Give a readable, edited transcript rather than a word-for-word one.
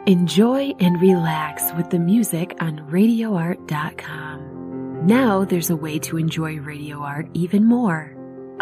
Enjoy and relax with the music on radioart.com. Now there's a way to enjoy Radio Art even more.